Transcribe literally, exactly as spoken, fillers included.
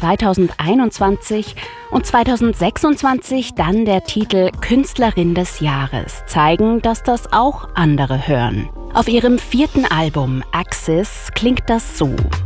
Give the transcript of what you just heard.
zweitausendeinundzwanzig und zweitausendsechsundzwanzig dann der Titel Künstlerin des Jahres zeigen, dass das auch andere hören. Auf ihrem vierten Album Axis klingt das so.